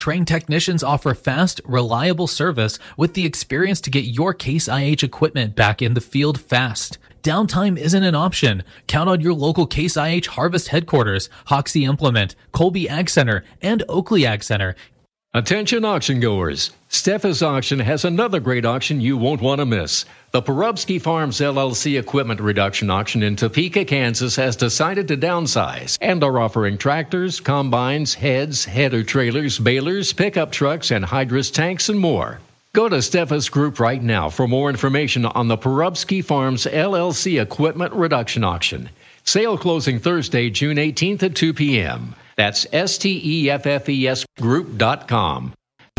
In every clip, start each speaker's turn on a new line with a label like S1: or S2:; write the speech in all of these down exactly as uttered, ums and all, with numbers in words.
S1: Trained technicians offer fast, reliable service with the experience to get your Case I H equipment back in the field fast. Downtime isn't an option. Count on your local Case I H Harvest headquarters, Hoxie Implement, Colby Ag Center, and Oakley Ag Center.
S2: Attention auction goers. Steffes Auction has another great auction you won't want to miss. The Porubsky Farms L L C Equipment Reduction Auction in Topeka, Kansas has decided to downsize and are offering tractors, combines, heads, header trailers, balers, pickup trucks, and hydrous tanks and more. Go to Steffes Group right now for more information on the Porubsky Farms L L C Equipment Reduction Auction. Sale closing Thursday, June eighteenth at two p.m. That's S T E F F E S group dot com.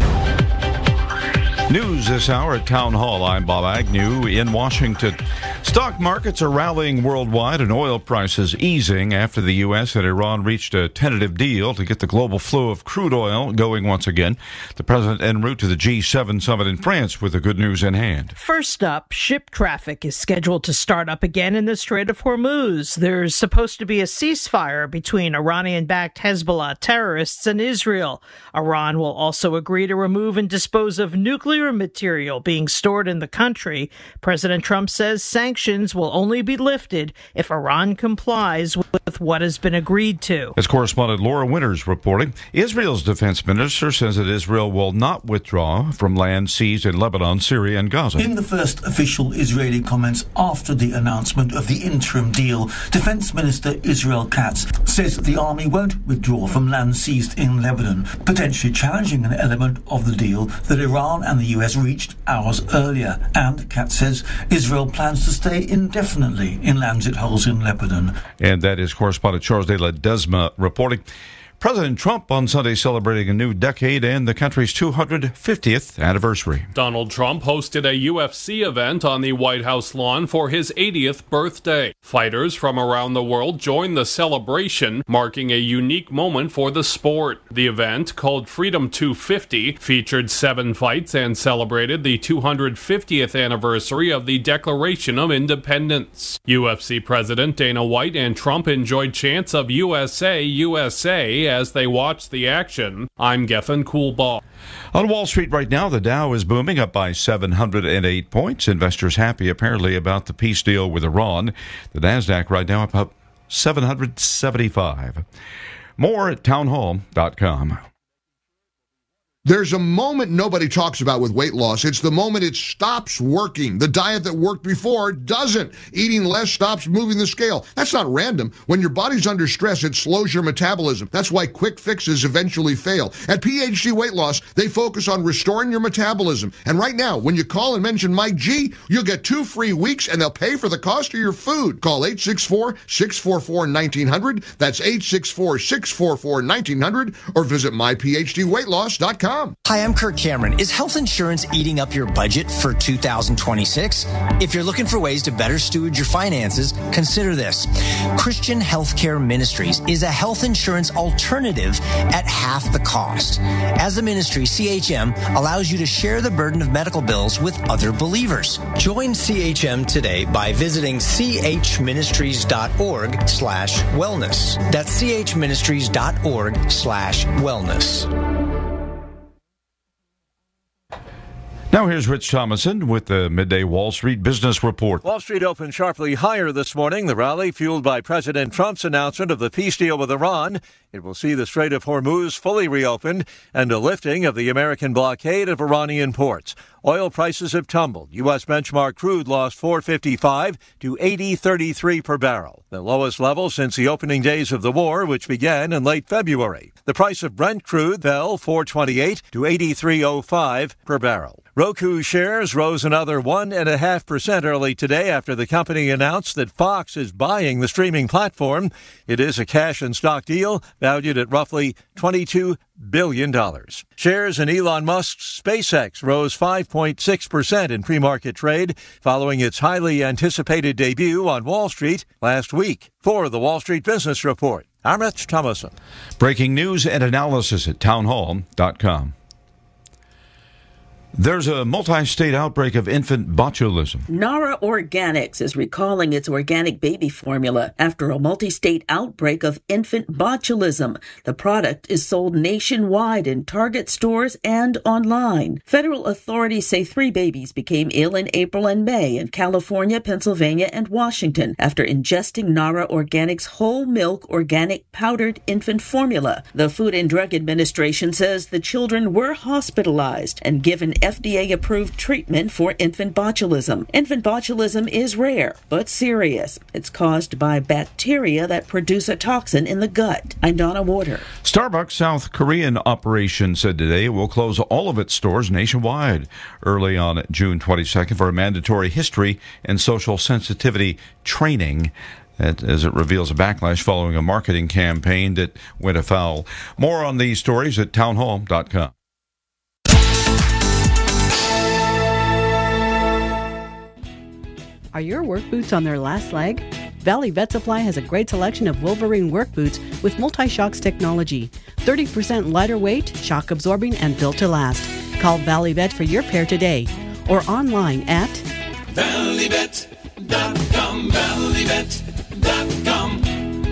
S3: News this hour at Town Hall. I'm Bob Agnew in Washington. Stock markets are rallying worldwide and oil prices easing after the U S and Iran reached a tentative deal to get the global flow of crude oil going once again. The president en route to the G seven summit in France with the good news in hand.
S4: First up, ship traffic is scheduled to start up again in the Strait of Hormuz. There's supposed to be a ceasefire between Iranian-backed Hezbollah terrorists and Israel. Iran will also agree to remove and dispose of nuclear material being stored in the country. President Trump says sanctions will only be lifted if Iran complies with what has been agreed to.
S3: As correspondent Laura Winters reporting, Israel's defense minister says that Israel will not withdraw from land seized in Lebanon, Syria, and Gaza.
S5: In the first official Israeli comments after the announcement of the interim deal, Defense Minister Israel Katz says the army won't withdraw from land seized in Lebanon, potentially challenging an element of the deal that Iran and the U S reached hours earlier. And Katz says Israel plans to stay indefinitely in lands it holds in Lebanon.
S3: And that is correspondent Charles de Ledesma reporting. President Trump on Sunday celebrating a new decade and the country's two hundred fiftieth anniversary.
S6: Donald Trump hosted a U F C event on the White House lawn for his eightieth birthday. Fighters from around the world joined the celebration, marking a unique moment for the sport. The event, called Freedom two fifty, featured seven fights and celebrated the two hundred fiftieth anniversary of the Declaration of Independence. U F C President Dana White and Trump enjoyed chants of U S A, U S A as they watched the action. I'm Gethin Coolbaugh.
S3: On Wall Street right now, the Dow is booming up by seven hundred eight points. Investors happy apparently about the peace deal with Iran. The NASDAQ right now up seven hundred seventy-five. More at townhall dot com.
S7: There's a moment nobody talks about with weight loss. It's the moment it stops working. The diet that worked before doesn't. Eating less stops moving the scale. That's not random. When your body's under stress, it slows your metabolism. That's why quick fixes eventually fail. At P H D Weight Loss, they focus on restoring your metabolism. And right now, when you call and mention Mike G, you'll get two free weeks and they'll pay for the cost of your food. Call eight six four, six four four, one nine zero zero. That's eight six four, six four four, one nine zero zero or visit my p h d weight loss dot com.
S8: Hi, I'm Kirk Cameron. Is health insurance eating up your budget for two thousand twenty-six? If you're looking for ways to better steward your finances, consider this. Christian Healthcare Ministries is a health insurance alternative at half the cost. As a ministry, C H M allows you to share the burden of medical bills with other believers. Join C H M today by visiting chministries.org slash wellness. That's chministries.org slash wellness.
S3: Now here's Rich Thomason with the Midday Wall Street Business Report.
S9: Wall Street opened sharply higher this morning. The rally fueled by President Trump's announcement of the peace deal with Iran. It will see the Strait of Hormuz fully reopened and a lifting of the American blockade of Iranian ports. Oil prices have tumbled. U S benchmark crude lost four fifty-five to eighty thirty-tee per barrel, the lowest level since the opening days of the war, which began in late February. The price of Brent crude fell four twenty-eight to eighty-three oh five per barrel. Roku shares rose another one point five percent early today after the company announced that Fox is buying the streaming platform. It is a cash and stock deal valued at roughly twenty-two billion dollars. Shares in Elon Musk's SpaceX rose five point six percent in pre-market trade following its highly anticipated debut on Wall Street last week. For the Wall Street Business Report, I'm Rich Thomason.
S3: Breaking news and analysis at townhall dot com. There's a multi-state outbreak of infant botulism.
S10: Nara Organics is recalling its organic baby formula after a multi-state outbreak of infant botulism. The product is sold nationwide in Target stores and online. Federal authorities say three babies became ill in April and May in California, Pennsylvania, and Washington after ingesting Nara Organics whole milk organic powdered infant formula. The Food and Drug Administration says the children were hospitalized and given F D A-approved treatment for infant botulism. Infant botulism is rare, but serious. It's caused by bacteria that produce a toxin in the gut. I'm Donna Warder.
S3: Starbucks South Korean operation said today it will close all of its stores nationwide early on June twenty-second for a mandatory history and social sensitivity training, as it reveals a backlash following a marketing campaign that went afoul. More on these stories at townhall dot com.
S11: Are your work boots on their last leg? Valley Vet Supply has a great selection of Wolverine work boots with multi-shocks technology. thirty percent lighter weight, shock absorbing, and built to last. Call Valley Vet for your pair today or online at
S12: valley vet dot com. valley vet dot com.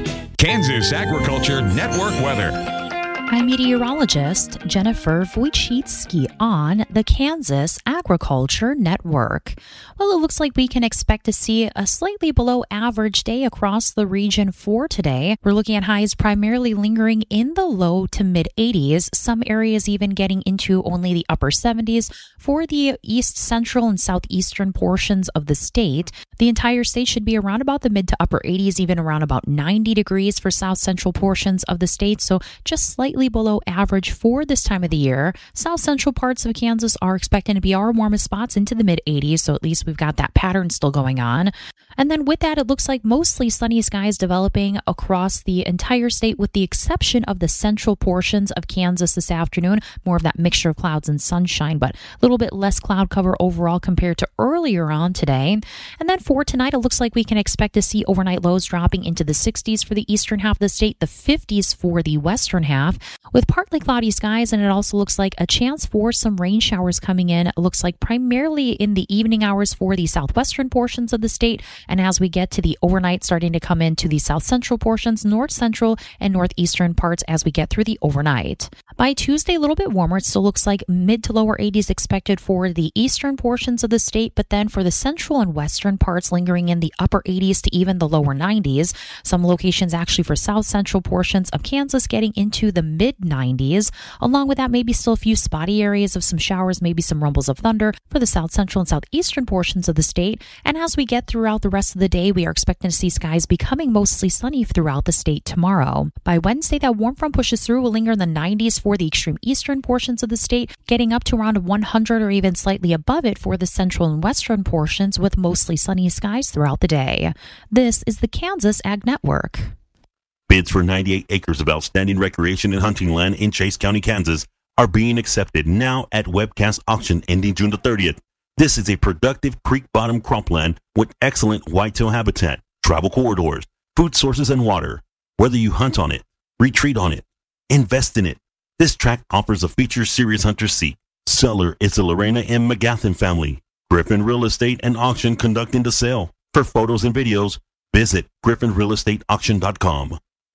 S13: Kansas Agriculture Network weather.
S14: I'm meteorologist Jennifer Wojcicki on the Kansas Agriculture Network. Well, it looks like we can expect to see a slightly below average day across the region for today. We're looking at highs primarily lingering in the low to mid eighties, some areas even getting into only the upper seventies for the east central and southeastern portions of the state. The entire state should be around about the mid to upper eighties, even around about ninety degrees for south central portions of the state, so just slightly below average for this time of the year. South central parts of Kansas are expecting to be our warmest spots into the mid eighties, so at least we've got that pattern still going on. And then with that, it looks like mostly sunny skies developing across the entire state with the exception of the central portions of Kansas this afternoon. More of that mixture of clouds and sunshine, but a little bit less cloud cover overall compared to earlier on today. And then for tonight, it looks like we can expect to see overnight lows dropping into the sixties for the eastern half of the state, the fifties for the western half, with partly cloudy skies, and it also looks like a chance for some rain showers coming in. It looks like primarily in the evening hours for the southwestern portions of the state, and as we get to the overnight starting to come into the south central portions, north central and northeastern parts as we get through the overnight. By Tuesday, a little bit warmer. It still looks like mid to lower eighties expected for the eastern portions of the state, but then for the central and western parts lingering in the upper eighties to even the lower nineties. Some locations actually for south central portions of Kansas getting into the mid nineties. Along with that, maybe still a few spotty areas of some showers, maybe some rumbles of thunder for the south central and southeastern portions of the state. And as we get throughout the rest of the day, we are expecting to see skies becoming mostly sunny throughout the state tomorrow. By Wednesday, that warm front pushes through, will linger in the nineties for the extreme eastern portions of the state, getting up to around one hundred or even slightly above it for the central and western portions with mostly sunny skies throughout the day. This is the Kansas Ag Network.
S15: Bids for ninety-eight acres of outstanding recreation and hunting land in Chase County, Kansas are being accepted now at Webcast Auction ending June the thirtieth. This is a productive creek bottom cropland with excellent whitetail habitat, travel corridors, food sources, and water. Whether you hunt on it, retreat on it, invest in it, this tract offers a feature serious hunters seek. Seller is the Lorena M. McGathan family. Griffin Real Estate and Auction conducting the sale. For photos and videos, visit griffin real estate auction dot com.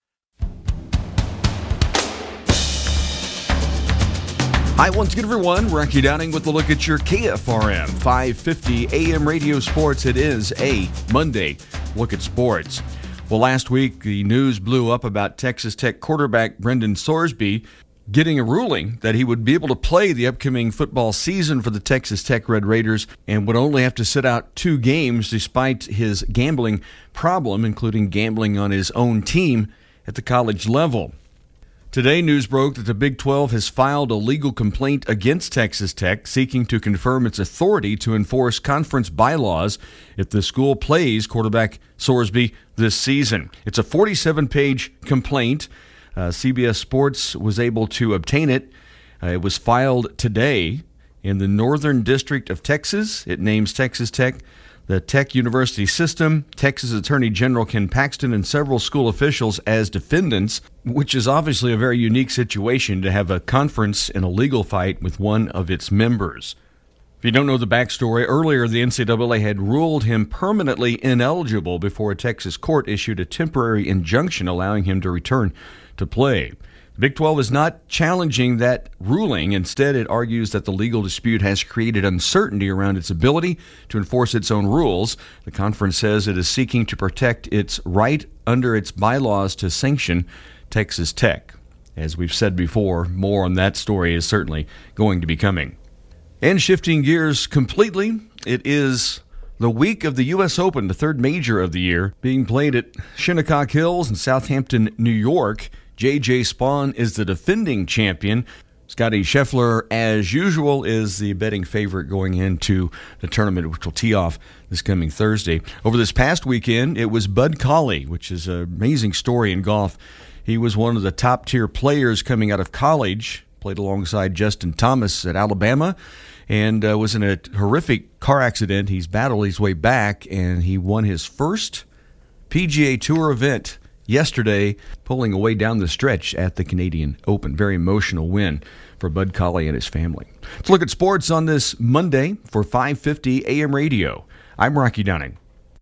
S16: Hi, once again, everyone. Rocky Downing with a look at your K F R M five fifty A M radio sports. It is a Monday look at sports. Well, last week, the news blew up about Texas Tech quarterback Brendan Sorsby getting a ruling that he would be able to play the upcoming football season for the Texas Tech Red Raiders and would only have to sit out two games despite his gambling problem, including gambling on his own team at the college level. Today, news broke that the Big twelve has filed a legal complaint against Texas Tech, seeking to confirm its authority to enforce conference bylaws if the school plays quarterback Sorsby this season. It's a forty-seven page complaint. Uh, C B S Sports was able to obtain it. Uh, it was filed today in the Northern District of Texas. It names Texas Tech, the Tech University System, Texas Attorney General Ken Paxton, and several school officials as defendants, which is obviously a very unique situation to have a conference in a legal fight with one of its members. If you don't know the backstory, earlier the N C double A had ruled him permanently ineligible before a Texas court issued a temporary injunction allowing him to return to play. The Big twelve is not challenging that ruling. Instead, it argues that the legal dispute has created uncertainty around its ability to enforce its own rules. The conference says it is seeking to protect its right under its bylaws to sanction Texas Tech. As we've said before, more on that story is certainly going to be coming. And shifting gears completely, it is the week of the U S Open, the third major of the year, being played at Shinnecock Hills in Southampton, New York. J J Spaun is the defending champion. Scotty Scheffler, as usual, is the betting favorite going into the tournament, which will tee off this coming Thursday. Over this past weekend, it was Bud Cauley, which is an amazing story in golf. He was one of the top-tier players coming out of college, played alongside Justin Thomas at Alabama, and uh, was in a horrific car accident. He's battled his way back, and he won his first P G A Tour event yesterday, pulling away down the stretch at the Canadian Open. Very emotional win for Bud Cauley and his family. Let's look at sports on this Monday for five fifty A M Radio. I'm Rocky Downing.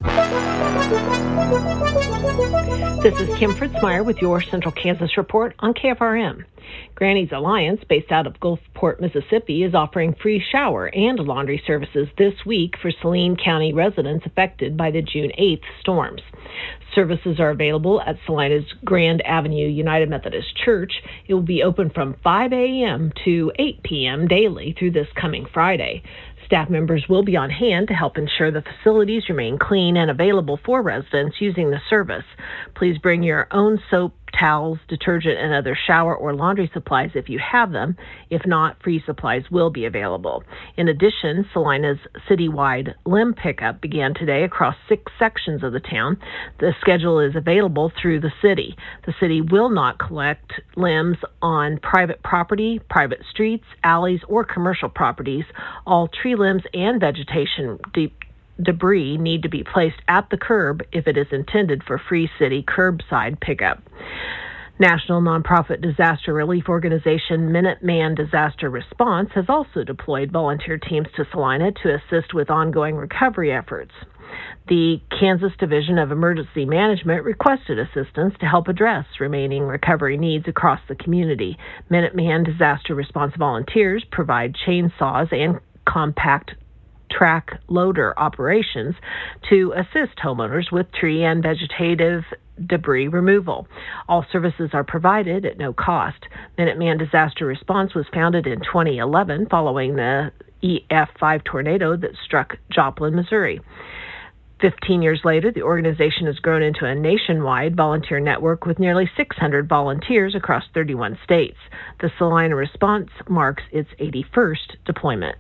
S17: This is Kim Fritzmeyer with your Central Kansas Report on K F R M. Granny's Alliance, based out of Gulfport, Mississippi, is offering free shower and laundry services this week for Saline County residents affected by the June eighth storms. Services are available at Salina's Grand Avenue United Methodist Church. It will be open from five a.m. to eight p.m. daily through this coming Friday. Staff members will be on hand to help ensure the facilities remain clean and available for residents using the service. Please bring your own soap, towels, detergent, and other shower or laundry supplies if you have them. If not, free supplies will be available. In addition, Salina's citywide limb pickup began today across six sections of the town. The schedule is available through the city. The city will not collect limbs on private property, private streets, alleys, or commercial properties. All tree limbs and vegetation deep debris need to be placed at the curb if it is intended for free city curbside pickup. National nonprofit disaster relief organization Minuteman Disaster Response has also deployed volunteer teams to Salina to assist with ongoing recovery efforts. The Kansas Division of Emergency Management requested assistance to help address remaining recovery needs across the community. Minuteman Disaster Response volunteers provide chainsaws and compact track loader operations to assist homeowners with tree and vegetative debris removal. All services are provided at no cost. Minuteman Disaster Response was founded in twenty eleven following the E F five tornado that struck Joplin, Missouri. Fifteen years later, the organization has grown into a nationwide volunteer network with nearly six hundred volunteers across thirty-one states. The Salina Response marks its eighty-first deployment.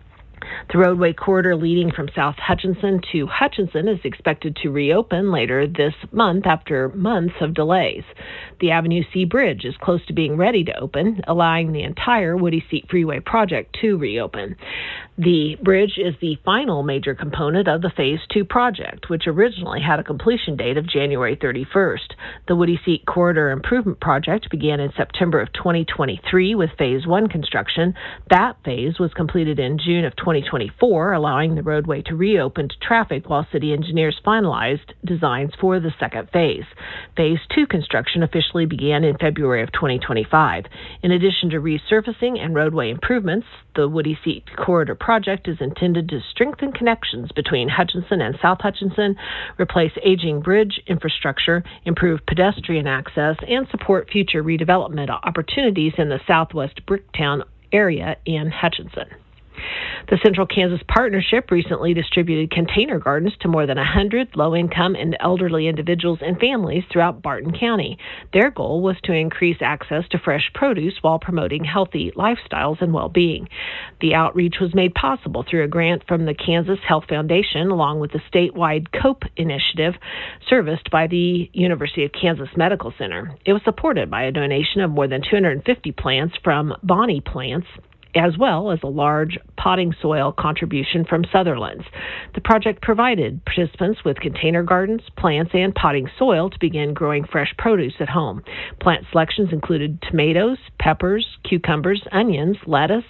S17: The roadway corridor leading from South Hutchinson to Hutchinson is expected to reopen later this month after months of delays. The Avenue C Bridge is close to being ready to open, allowing the entire Woody Seat Freeway project to reopen. The bridge is the final major component of the Phase two project, which originally had a completion date of January thirty-first. The Woody Seat Corridor Improvement Project began in September of twenty twenty-three with Phase one construction. That phase was completed in June of twenty twenty-four, allowing the roadway to reopen to traffic while city engineers finalized designs for the second phase. Phase two construction officially began in February of twenty twenty-five. In addition to resurfacing and roadway improvements, the Woody Seat Corridor project is intended to strengthen connections between Hutchinson and South Hutchinson, replace aging bridge infrastructure, improve pedestrian access, and support future redevelopment opportunities in the southwest Bricktown area in Hutchinson. The Central Kansas Partnership recently distributed container gardens to more than one hundred low-income and elderly individuals and families throughout Barton County. Their goal was to increase access to fresh produce while promoting healthy lifestyles and well-being. The outreach was made possible through a grant from the Kansas Health Foundation, along with the statewide COPE initiative serviced by the University of Kansas Medical Center. It was supported by a donation of more than two hundred fifty plants from Bonnie Plants, as well as a large potting soil contribution from Sutherland's. The project provided participants with container gardens, plants, and potting soil to begin growing fresh produce at home. Plant selections included tomatoes, peppers, cucumbers, onions, lettuce,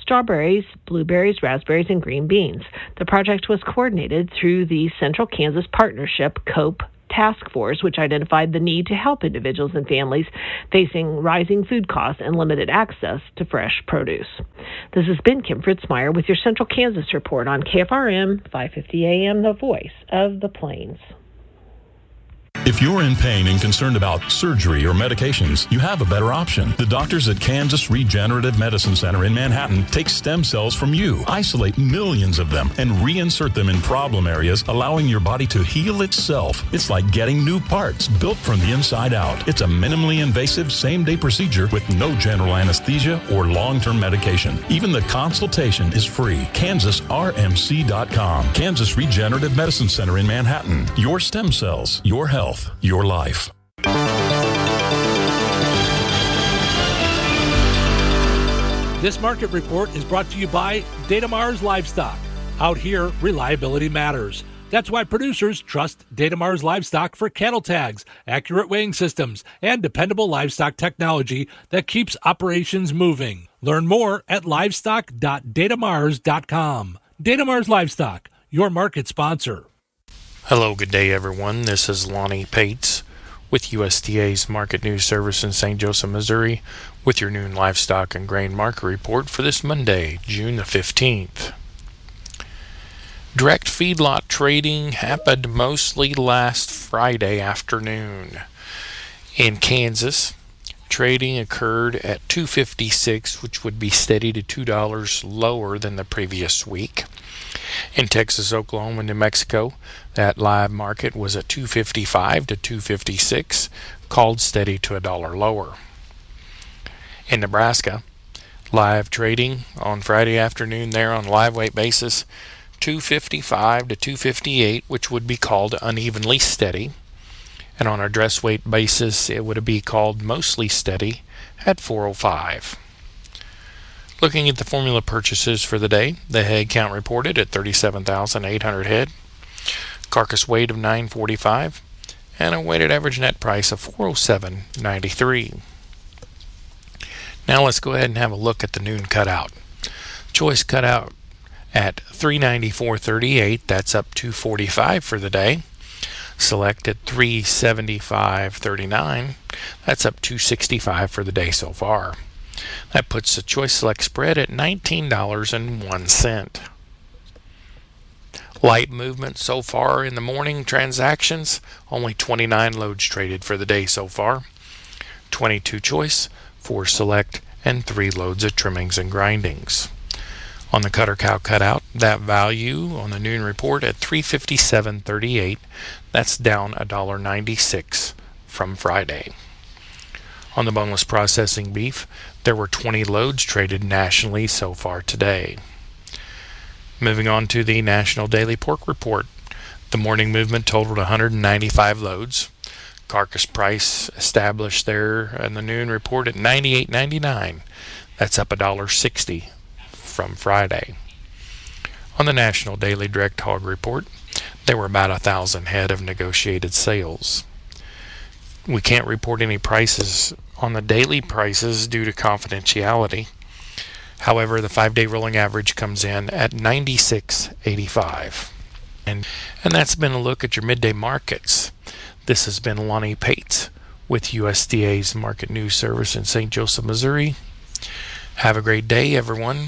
S17: strawberries, blueberries, raspberries, and green beans. The project was coordinated through the Central Kansas Partnership COPE Task Force, which identified the need to help individuals and families facing rising food costs and limited access to fresh produce. This has been Kim Fritzmeyer with your Central Kansas Report on K F R M five fifty A M, the voice of the Plains.
S18: If you're in pain and concerned about surgery or medications, you have a better option. The doctors at Kansas Regenerative Medicine Center in Manhattan take stem cells from you, isolate millions of them, and reinsert them in problem areas, allowing your body to heal itself. It's like getting new parts built from the inside out. It's a minimally invasive same-day procedure with no general anesthesia or long-term medication. Even the consultation is free. Kansas R M C dot com. Kansas Regenerative Medicine Center in Manhattan. Your stem cells, your health. Your life.
S19: This market report is brought to you by Datamars Livestock. Out here, reliability matters. That's why producers trust Datamars Livestock for cattle tags, accurate weighing systems, and dependable livestock technology that keeps operations moving. Learn more at livestock dot datamars dot com. Datamars Livestock, your market sponsor.
S20: Hello, good day, everyone. This is Lonnie Pates with U S D A's Market News Service in Saint Joseph, Missouri, with your noon livestock and grain market report for this Monday, June the fifteenth. Direct feedlot trading happened mostly last Friday afternoon. In Kansas, trading occurred at two fifty-six, which would be steady to two dollars lower than the previous week. In Texas, Oklahoma, and New Mexico, that live market was at two fifty-five to two fifty-six, called steady to a dollar lower. In Nebraska, live trading on Friday afternoon there on a live weight basis, two fifty-five to two fifty-eight, which would be called unevenly steady. And on a dress weight basis, it would be called mostly steady at four oh five. Looking at the formula purchases for the day, the head count reported at thirty-seven thousand eight hundred head, carcass weight of nine forty-five, and a weighted average net price of four oh seven ninety-three. Now let's go ahead and have a look at the noon cutout. Choice cutout at three ninety-four thirty-eight, that's up two forty-five for the day. Select at three seventy-five thirty-nine, that's up two sixty-five for the day so far. That puts the choice select spread at nineteen dollars and one cent. Light movement so far in the morning transactions, only twenty-nine loads traded for the day so far. twenty-two choice, four select, and three loads of trimmings and grindings. On the cutter cow cutout, that value on the noon report at three fifty-seven thirty-eight, that's down one dollar ninety-six from Friday. On the boneless processing beef, there were twenty loads traded nationally so far today. Moving on to the National Daily Pork Report, the morning movement totaled one hundred ninety-five loads. Carcass price established there in the noon report at ninety-eight ninety-nine. That's up one dollar sixty from Friday. On the National Daily Direct Hog Report, there were about a thousand head of negotiated sales. We can't report any prices on the daily prices due to confidentiality. However, the five-day rolling average comes in at ninety-six eighty-five. And, and that's been a look at your midday markets. This has been Lonnie Pates with U S D A's Market News Service in Saint Joseph, Missouri. Have a great day, everyone.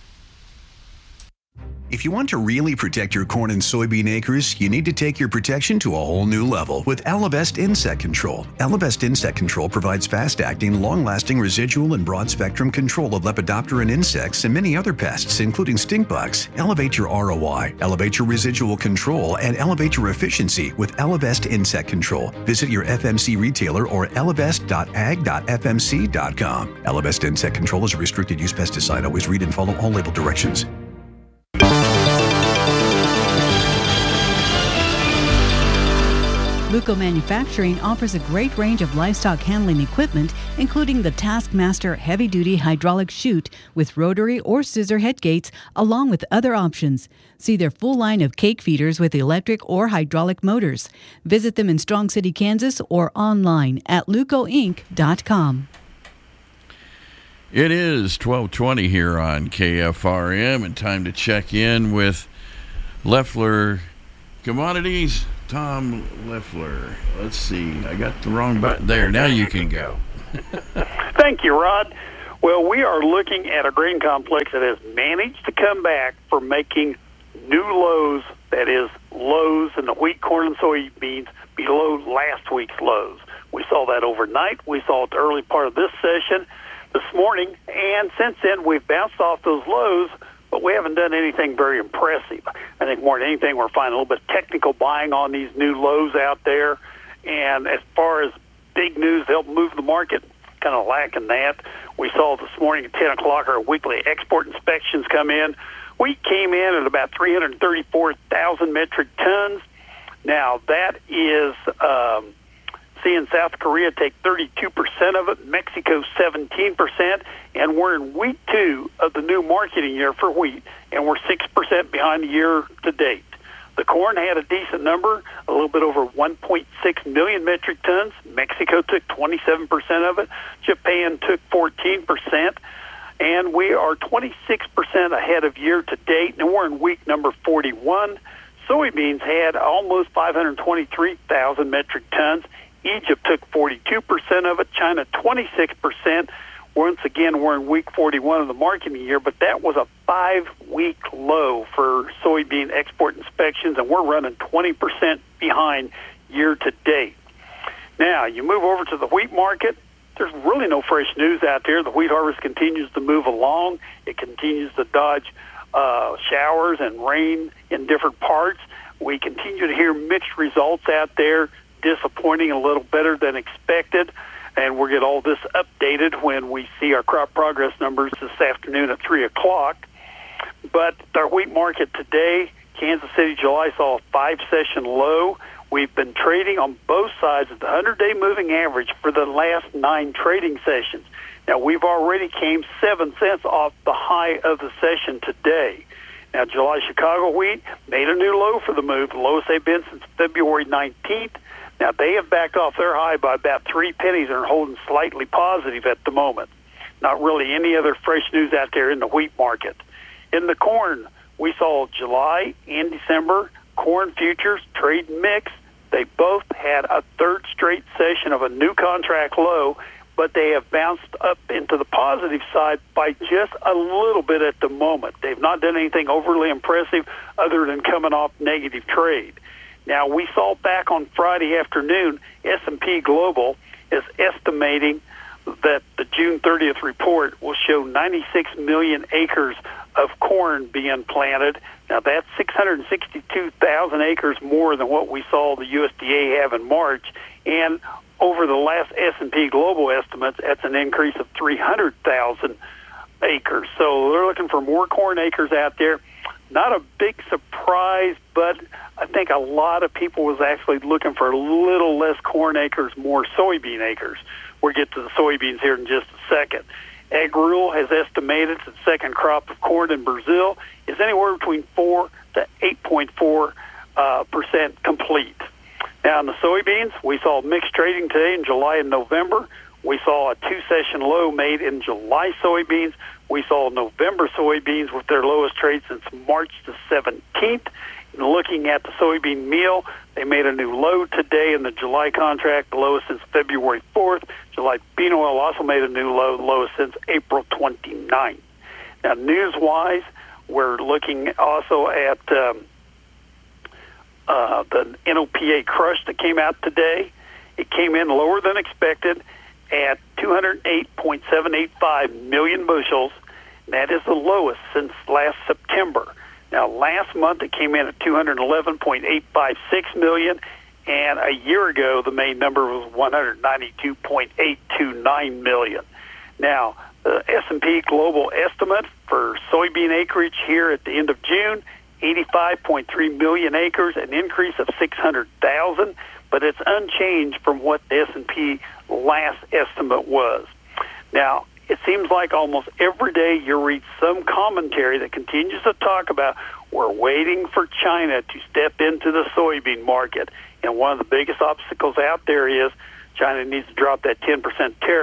S21: If you want to really protect your corn and soybean acres, you need to take your protection to a whole new level with Elevest Insect Control. Elevest Insect Control provides fast-acting, long-lasting residual and broad-spectrum control of Lepidopteran insects and many other pests, including stink bugs. Elevate your R O I, elevate your residual control, and elevate your efficiency with Elevest Insect Control. Visit your F M C retailer or elevest dot ag dot f m c dot com. Elevest Insect Control is a restricted-use pesticide. Always read and follow all label directions.
S11: Luco Manufacturing offers a great range of livestock handling equipment, including the Taskmaster heavy-duty hydraulic chute with rotary or scissor head gates, along with other options. See their full line of cake feeders with electric or hydraulic motors. Visit them in Strong City, Kansas, or online at luco inc dot com.
S1: It is twelve twenty here on K F R M, and time to check in with Leffler Commodities. Tom Leffler. Let's see. I got the wrong button there. Now you can go.
S22: Thank you, Rod. Well, we are looking at a grain complex that has managed to come back from making new lows, that is, lows in the wheat, corn, and soybeans below last week's lows. We saw that overnight. We saw it the early part of this session this morning, and since then we've bounced off those lows, but we haven't done anything very impressive. I think more than anything we're finding a little bit of technical buying on these new lows out there, and as far as big news to help move the market, kind of lacking that. We saw this morning at ten o'clock our weekly export inspections come in. We came in at about three hundred thirty-four thousand metric tons. Now, that is um, seeing South Korea take thirty-two percent of it, Mexico seventeen percent, and we're in week two of the new marketing year for wheat, and we're six percent behind the year to date. The corn had a decent number, a little bit over one point six million metric tons. Mexico took twenty-seven percent of it. Japan took fourteen percent. And we are twenty-six percent ahead of year to date, and we're in week number forty-one. Soybeans had almost five hundred twenty-three thousand metric tons. Egypt took forty-two percent of it. China, twenty-six percent. Once again, we're in week forty-one of the marketing year, but that was a five-week low for soybean export inspections, and we're running twenty percent behind year to date. Now, you move over to the wheat market. There's really no fresh news out there. The wheat harvest continues to move along. It continues to dodge uh, showers and rain in different parts. We continue to hear mixed results out there, disappointing, a little better than expected. And we'll get all this updated when we see our crop progress numbers this afternoon at three o'clock. But our wheat market today, Kansas City, July, saw a five-session low. We've been trading on both sides of the hundred-day moving average for the last nine trading sessions. Now, we've already came seven cents off the high of the session today. Now, July Chicago wheat made a new low for the move, the lowest they've been since February nineteenth. Now, they have backed off their high by about three pennies and are holding slightly positive at the moment. Not really any other fresh news out there in the wheat market. In the corn, we saw July and December corn futures trade mix. They both had a third straight session of a new contract low, but they have bounced up into the positive side by just a little bit at the moment. They've not done anything overly impressive other than coming off negative trade. Now, we saw back on Friday afternoon, S and P Global is estimating that the June thirtieth report will show ninety-six million acres of corn being planted. Now, that's six hundred sixty-two thousand acres more than what we saw the U S D A have in March. And over the last S and P Global estimates, that's an increase of three hundred thousand acres. So they're looking for more corn acres out there. Not a big surprise, but I think a lot of people was actually looking for a little less corn acres, more soybean acres. We'll get to the soybeans here in just a second. AgRule has estimated the second crop of corn in Brazil is anywhere between four to eight point four uh, percent complete. Now, in the soybeans, we saw mixed trading today in July and November. We saw a two-session low made in July soybeans. We saw November soybeans with their lowest trade since March the seventeenth. And looking at the soybean meal, they made a new low today in the July contract, the lowest since February fourth. July bean oil also made a new low, the lowest since April twenty-ninth. Now, news-wise, we're looking also at um, uh, the N O P A crush that came out today. It came in lower than expected at two hundred eight point seven eight five million bushels. That is the lowest since last September. Now, last month it came in at two hundred eleven point eight five six million, and a year ago the main number was one hundred ninety-two point eight two nine million. Now, the S and P Global estimate for soybean acreage here at the end of June, eighty-five point three million acres, an increase of six hundred thousand, but it's unchanged from what the S and P last estimate was. Now, it seems like almost every day you read some commentary that continues to talk about we're waiting for China to step into the soybean market. And one of the biggest obstacles out there is China needs to drop that ten percent tariff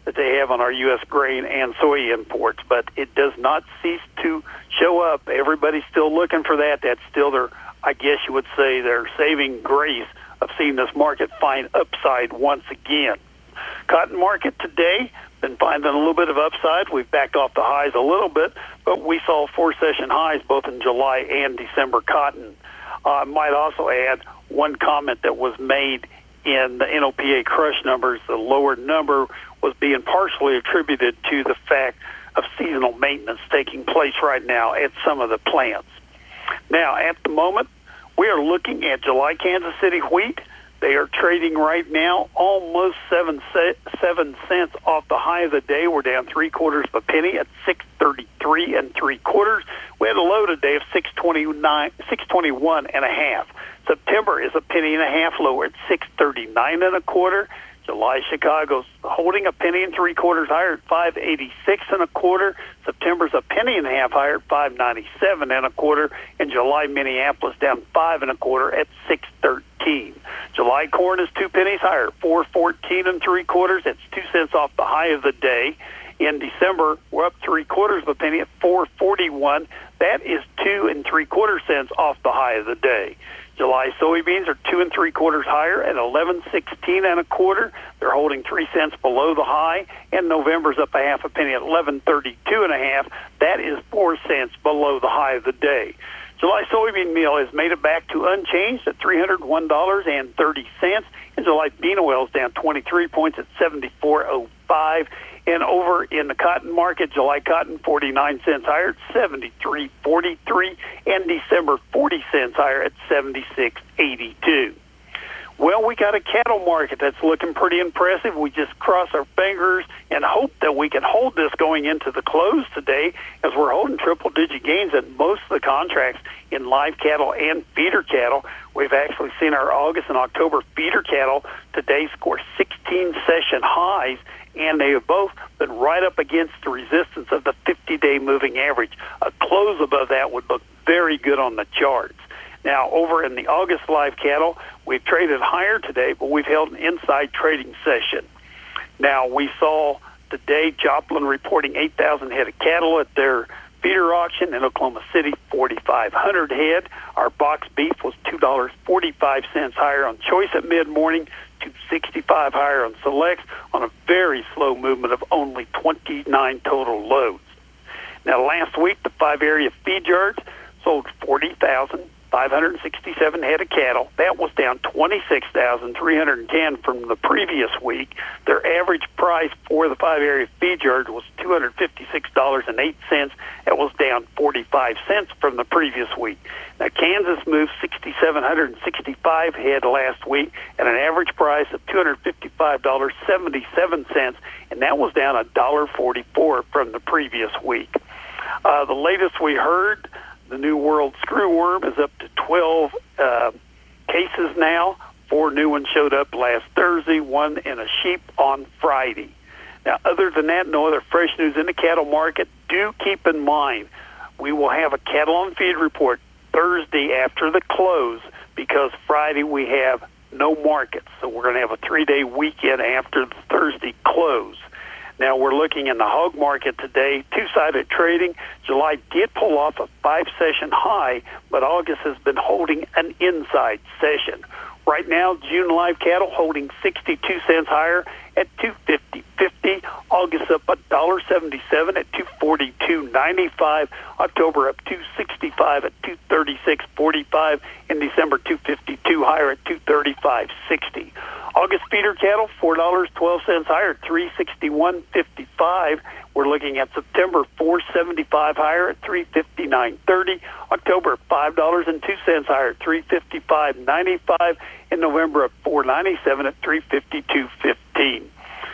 S22: that they have on our U S grain and soy imports, but it does not cease to show up. Everybody's still looking for that. That's still their, I guess you would say, their saving grace of seeing this market find upside once again. Cotton market today, been finding a little bit of upside. We've backed off the highs a little bit, but we saw four-session highs both in July and December cotton. Uh, I might also add one comment that was made in the N O P A crush numbers. The lower number was being partially attributed to the fact of seasonal maintenance taking place right now at some of the plants. Now, at the moment, we are looking at July Kansas City wheat. They are trading right now almost seven seven cents off the high of the day. We're down three quarters of a penny at six thirty-three and three quarters. We had a low today of six twenty-nine, six twenty-one and a half. September is a penny and a half lower at six thirty-nine and a quarter. July Chicago's holding a penny and three quarters higher at five eighty-six and a quarter. September's a penny and a half higher at five ninety-seven and a quarter. And July Minneapolis down five and a quarter at six thirteen. July corn is two pennies higher, four fourteen and three quarters. It's two cents off the high of the day. In December, we're up three quarters of a penny at four forty-one. That is two and three quarter cents off the high of the day. July soybeans are two and three quarters higher at eleven sixteen and a quarter. They're holding three cents below the high, and November's up a half a penny at eleven thirty-two and a half. That is four cents below the high of the day. July soybean meal has made it back to unchanged at three hundred one dollars and thirty cents, and July bean oil is down twenty-three points at seventy-four oh five. And over in the cotton market, July cotton forty-nine cents higher at seventy-three forty-three, and December forty cents higher at seventy-six eighty-two. Well, we got a cattle market that's looking pretty impressive. We just cross our fingers and hope that we can hold this going into the close today, as we're holding triple-digit gains in most of the contracts in live cattle and feeder cattle. We've actually seen our August and October feeder cattle today score sixteen session highs, and they have both been right up against the resistance of the fifty-day moving average. A close above that would look very good on the charts. Now, over in the August live cattle, we've traded higher today, but we've held an inside trading session. Now, we saw today Joplin reporting eight thousand head of cattle at their feeder auction. In Oklahoma City, forty-five hundred head. Our box beef was two dollars and forty-five cents higher on choice at mid-morning, two dollars and sixty-five cents higher on selects, on a very slow movement of only twenty-nine total loads. Now, last week, the five area feed yards sold forty thousand five hundred sixty-seven head of cattle. That was down twenty-six thousand three hundred ten from the previous week. Their average price for the five area feed yard was two hundred fifty-six dollars and eight cents. That was down forty-five cents from the previous week. Now, Kansas moved six thousand seven hundred sixty-five head last week at an average price of two hundred fifty-five dollars and seventy-seven cents, and that was down one dollar and forty-four cents from the previous week. Uh, the latest we heard, the New World screwworm is up to twelve uh, cases now. Four new ones showed up last Thursday, one in a sheep on Friday. Now, other than that, no other fresh news in the cattle market. Do keep in mind, we will have a cattle on feed report Thursday after the close, because Friday we have no markets. So we're going to have a three-day weekend after the Thursday close. Now, we're looking in the hog market today, two-sided trading. July did pull off a five-session high, but August has been holding an inside session. Right now, June live cattle holding sixty-two cents higher at two fifty fifty. August up one dollar and seventy-seven cents at two forty-two ninety-five. October up two sixty-five at two thirty-six forty-five. In December, two fifty-two higher at two thirty-five sixty. August feeder cattle, four dollars and twelve cents higher at three sixty-one fifty-five. We're looking at September, four seventy-five higher at three fifty-nine thirty. October, five dollars and two cents higher at three fifty-five ninety-five. In November, at four ninety-seven at three fifty-two fifteen.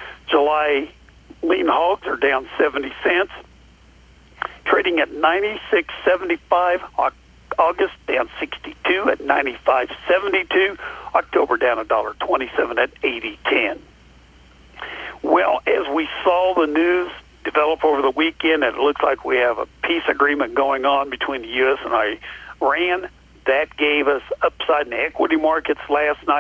S22: July lean hogs are down seventy cents, trading at ninety-six seventy-five. August down sixty-two at ninety-five seventy-two. October down one dollar and twenty-seven cents at eighty ten. Well, as we saw the news develop over the weekend, it looks like we have a peace agreement going on between the U S and Iran. That gave us upside in the equity markets last night. It's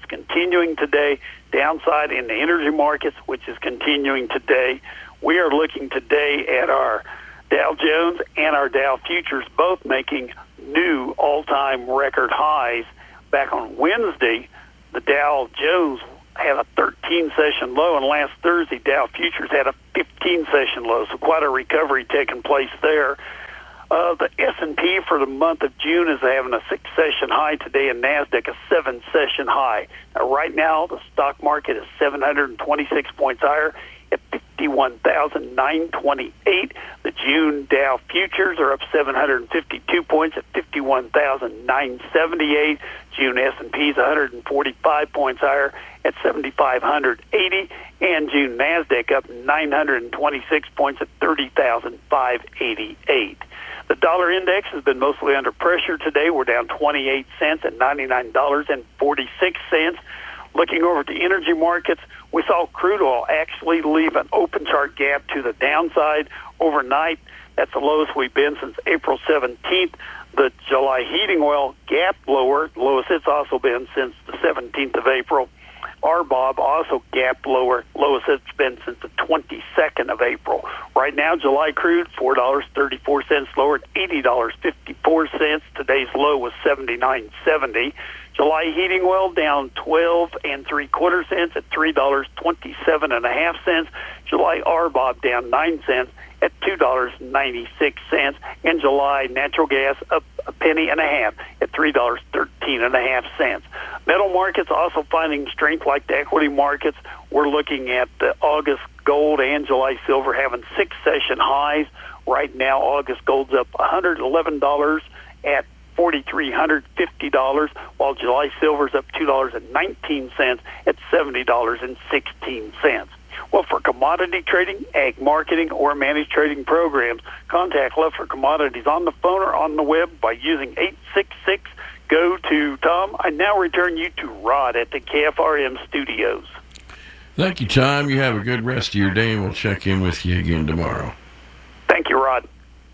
S22: continuing today. Downside in the energy markets, which is continuing today. We are looking today at our Dow Jones and our Dow futures both making new all-time record highs. Back on Wednesday, the Dow Jones had a thirteen session low, and last Thursday, Dow futures had a fifteen session low, so quite a recovery taking place there. Uh, the S and P for the month of June is having a six session high today, and NASDAQ a seven session high. Now, right now, the stock market is seven hundred twenty-six points higher at fifty-one thousand nine hundred twenty-eight. The June Dow futures are up seven hundred fifty-two points at fifty-one thousand nine hundred seventy-eight. June S and P is one hundred forty-five points higher at seven thousand five hundred eighty. And June NASDAQ up nine hundred twenty-six points at thirty thousand five hundred eighty-eight. The dollar index has been mostly under pressure today. We're down twenty-eight cents at ninety-nine dollars and forty-six cents. Looking over at the energy markets, we saw crude oil actually leave an open chart gap to the downside overnight. That's the lowest we've been since April seventeenth. The July heating oil gap lower, lowest it's also been since the seventeenth of April. R B O B also gapped lower, lowest it's been since the twenty-second of April. Right now, July crude, four dollars and thirty-four cents lower at eighty dollars and fifty-four cents. Today's low was seventy-nine seventy. July heating oil down twelve and three quarter cents at three dollars and twenty-seven and a half cents. July R B O B down nine cents at two dollars and ninety-six cents. And July natural gas up a penny and a half at three dollars and thirteen and a half cents. Metal markets also finding strength like the equity markets. We're looking at the August gold and July silver having six session highs. Right now, August gold's up one hundred eleven dollars at four thousand three hundred fifty dollars, while July silver's up two dollars and nineteen cents at seventy dollars and sixteen cents. Well, for commodity trading, ag marketing, or managed trading programs, contact Leffler Commodities on the phone or on the web by using eight six six, G O to Tom. I now return you to Rod at the K F R M studios.
S1: Thank you, Tom. You have a good rest of your day, and we'll check in with you again tomorrow.
S22: Thank you, Rod.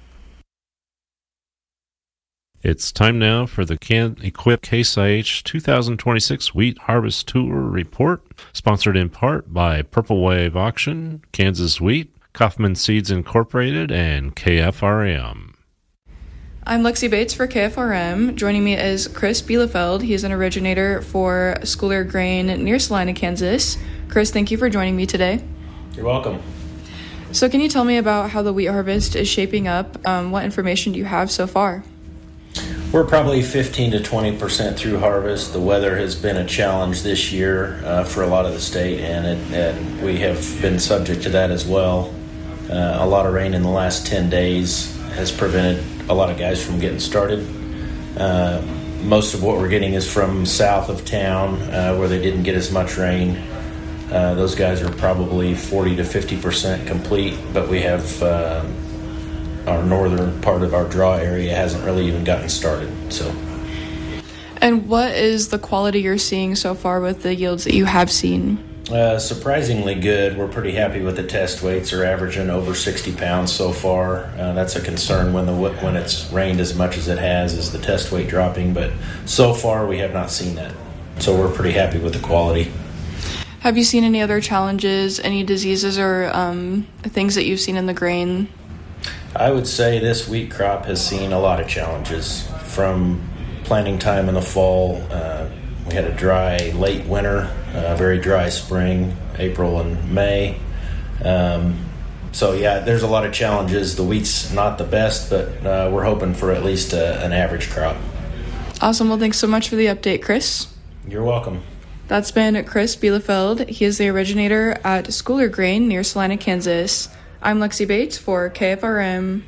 S2: It's time now for the Can Equip Case I H two thousand twenty-six Wheat Harvest Tour Report, sponsored in part by Purple Wave Auction, Kansas Wheat, Kaufman Seeds Incorporated, and K F R M.
S4: I'm Lexi Bates for K F R M. Joining me is Chris Bielefeld. He is an originator for Schooler Grain near Salina, Kansas. Chris, thank you for joining me today.
S23: You're welcome.
S4: So can you tell me about how the wheat harvest is shaping up? Um, what information do you have so far?
S23: We're probably fifteen to twenty percent through harvest. The weather has been a challenge this year uh, for a lot of the state, and, it, and we have been subject to that as well. Uh, a lot of rain in the last ten days has prevented a lot of guys from getting started. Uh, most of what we're getting is from south of town uh, where they didn't get as much rain. Uh, those guys are probably forty to fifty percent complete, but we have uh, our northern part of our draw area hasn't really even gotten started. So,
S4: and what is the quality you're seeing so far with the yields that you have seen?
S23: Uh, surprisingly good. We're pretty happy with the test weights. Are averaging over sixty pounds so far. Uh, that's a concern when the when it's rained as much as it has, is the test weight dropping. But so far we have not seen that. So we're pretty happy with the quality.
S4: Have you seen any other challenges, any diseases or um, things that you've seen in the grain?
S23: I would say this wheat crop has seen a lot of challenges from planting time in the fall. Uh, we had a dry late winter, a very dry spring, April and May. Um, so yeah, there's a lot of challenges. The wheat's not the best, but uh, we're hoping for at least a, an average crop.
S4: Awesome. Well, thanks so much for the update, Chris.
S23: You're welcome.
S4: That's been Chris Bielefeld. He is the originator at Schooler Grain near Salina, Kansas. I'm Lexi Bates for K F R M.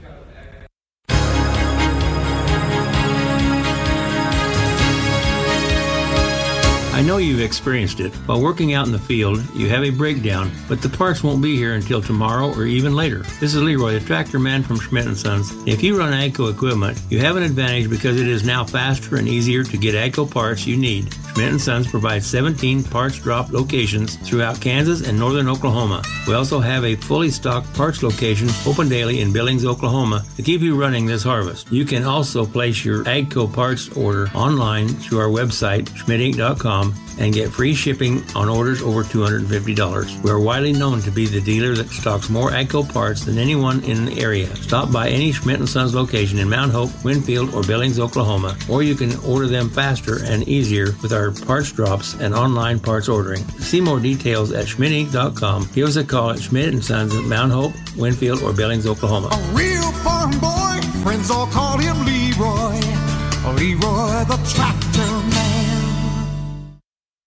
S24: I know you've experienced it. While working out in the field, you have a breakdown, but the parts won't be here until tomorrow or even later. This is Leroy, the tractor man from Schmidt and Sons. If you run AGCO equipment, you have an advantage because it is now faster and easier to get AGCO parts you need. Schmidt and Sons provides seventeen parts drop locations throughout Kansas and northern Oklahoma. We also have a fully stocked parts location open daily in Billings, Oklahoma to keep you running this harvest. You can also place your AGCO parts order online through our website, schmidt inc dot com, and get free shipping on orders over two hundred fifty dollars. We are widely known to be the dealer that stocks more AGCO parts than anyone in the area. Stop by any Schmidt and Sons location in Mount Hope, Winfield, or Billings, Oklahoma, or you can order them faster and easier with our parts drops and online parts ordering. See more details at schmidt inc dot com. Give us a call at Schmidt and Sons at Mount Hope, Winfield, or Billings, Oklahoma.
S5: A real farm boy, friends all call him Leroy. Leroy the tractor man.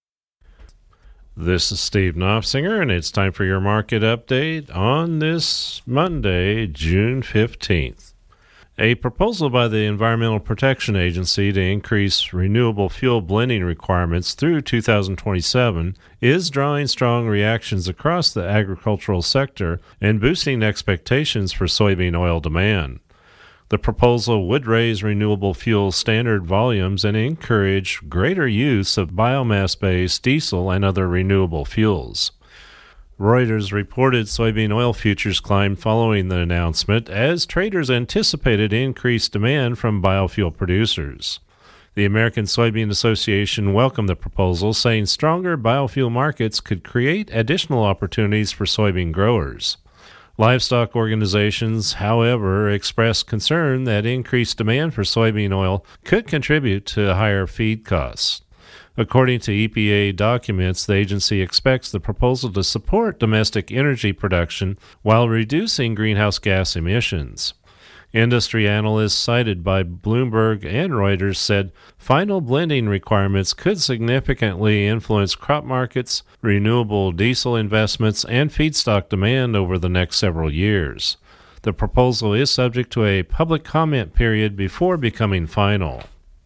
S2: This is Steve Knopfsinger, and it's time for your market update on this Monday, June fifteenth. A proposal by the Environmental Protection Agency to increase renewable fuel blending requirements through two thousand twenty-seven is drawing strong reactions across the agricultural sector and boosting expectations for soybean oil demand. The proposal would raise renewable fuel standard volumes and encourage greater use of biomass-based diesel and other renewable fuels. Reuters reported soybean oil futures climbed following the announcement as traders anticipated increased demand from biofuel producers. The American Soybean Association welcomed the proposal, saying stronger biofuel markets could create additional opportunities for soybean growers. Livestock organizations, however, expressed concern that increased demand for soybean oil could contribute to higher feed costs. According to E P A documents, the agency expects the proposal to support domestic energy production while reducing greenhouse gas emissions. Industry analysts cited by Bloomberg and Reuters said final blending requirements could significantly influence crop markets, renewable diesel investments, and feedstock demand over the next several years. The proposal is subject to a public comment period before becoming final.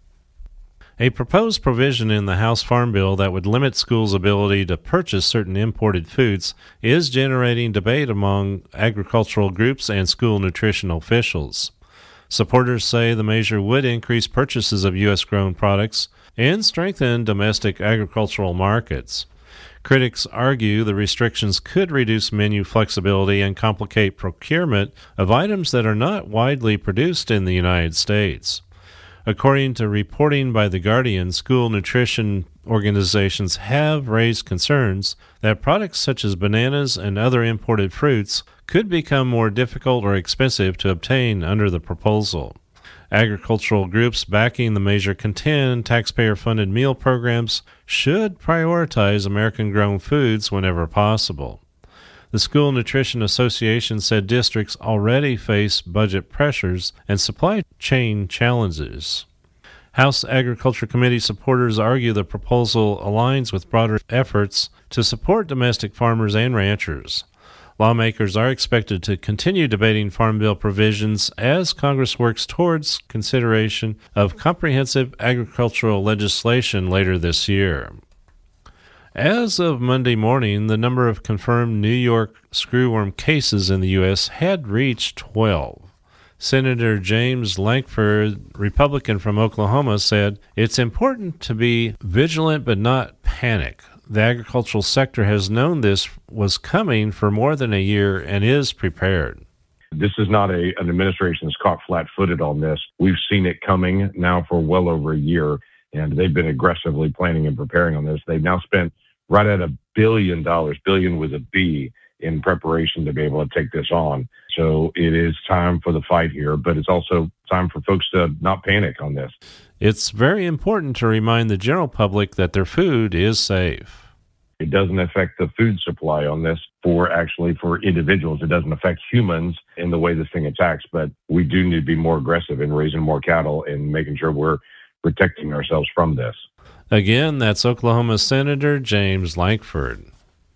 S2: A proposed provision in the House Farm Bill that would limit schools' ability to purchase certain imported foods is generating debate among agricultural groups and school nutrition officials. Supporters say the measure would increase purchases of U S-grown products and strengthen domestic agricultural markets. Critics argue the restrictions could reduce menu flexibility and complicate procurement of items that are not widely produced in the United States. According to reporting by The Guardian, school nutrition organizations have raised concerns that products such as bananas and other imported fruits could become more difficult or expensive to obtain under the proposal. Agricultural groups backing the measure contend taxpayer-funded meal programs should prioritize American-grown foods whenever possible. The School Nutrition Association said districts already face budget pressures and supply chain challenges. House Agriculture Committee supporters argue the proposal aligns with broader efforts to support domestic farmers and ranchers. Lawmakers are expected to continue debating Farm Bill provisions as Congress works towards consideration of comprehensive agricultural legislation later this year. As of Monday morning, the number of confirmed New York screwworm cases in the U S had reached twelve. Senator James Lankford, Republican from Oklahoma, said, "It's important to be vigilant but not panic. The agricultural sector has known this was coming for more than a year and is prepared."
S6: This is not a, an administration that's caught flat-footed on this. We've seen it coming now for well over a year, and they've been aggressively planning and preparing on this. They've now spent right at a billion dollars, billion with a B, in preparation to be able to take this on. So it is time for the fight here, but it's also time for folks to not panic on this.
S2: It's very important to remind the general public that their food is safe.
S6: It doesn't affect the food supply on this for actually for individuals. It doesn't affect humans in the way this thing attacks, but we do need to be more aggressive in raising more cattle and making sure we're protecting ourselves from this.
S2: Again, that's Oklahoma Senator James Lankford.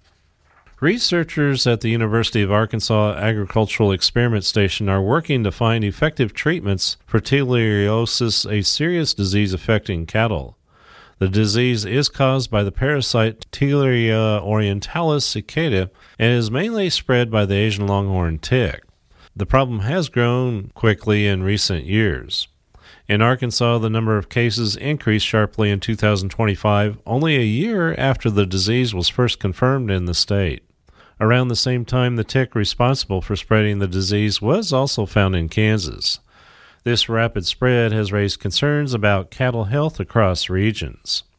S2: Researchers at the University of Arkansas Agricultural Experiment Station are working to find effective treatments for theileriosis, a serious disease affecting cattle. The disease is caused by the parasite Theileria orientalis cicada and is mainly spread by the Asian longhorn tick. The problem has grown quickly in recent years. In Arkansas, the number of cases increased sharply in two thousand twenty-five, only a year after the disease was first confirmed in the state. Around the same time, the tick responsible for spreading the disease was also found in Kansas. This rapid spread has raised concerns about cattle health across regions.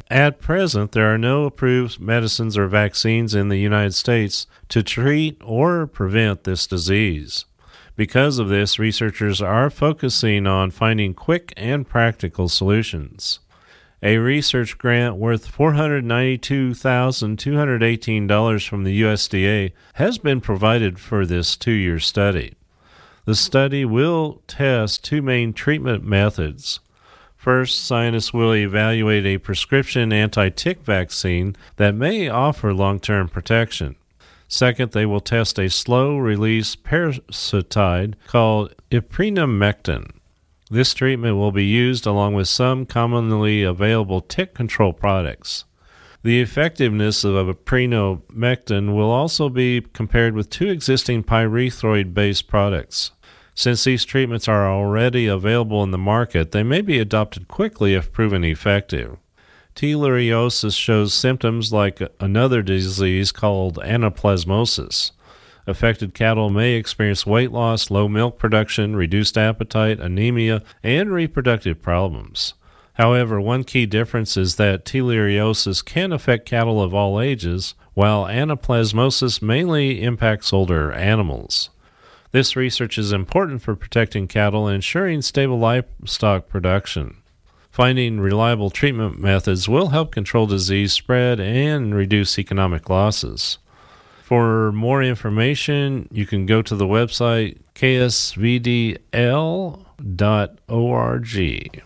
S2: At present, there are no approved medicines or vaccines in the United States to treat or prevent this disease. Because of this, researchers are focusing on finding quick and practical solutions. A research grant worth four hundred ninety-two thousand two hundred eighteen dollars from the U S D A has been provided for this two-year study. The study will test two main treatment methods. First, scientists will evaluate a prescription anti-tick vaccine that may offer long-term protection. Second, they will test a slow-release parasiticide called ivermectin. This treatment will be used along with some commonly available tick control products. The effectiveness of ivermectin will also be compared with two existing pyrethroid-based products. Since these treatments are already available in the market, they may be adopted quickly if proven effective. Theileriosis shows symptoms like another disease called anaplasmosis. Affected cattle may experience weight loss, low milk production, reduced appetite, anemia, and reproductive problems. However, one key difference is that theileriosis can affect cattle of all ages, while anaplasmosis mainly impacts older animals. This research is important for protecting cattle and ensuring stable livestock production. Finding reliable treatment methods will help control disease spread and reduce economic losses. For more information, you can go to the website k s v d l dot org.